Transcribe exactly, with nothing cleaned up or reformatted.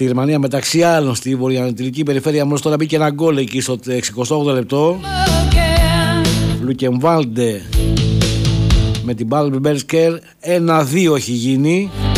στη Γερμανία, μεταξύ άλλων στη βορειοανατολική περιφέρεια. Μόλις τώρα μπήκε ένα γκολ εκεί στο εξηκοστό όγδοο λεπτό. Λουκεμβάλντε με την Μπάλμπερσκερ, ένα δύο έχει γίνει.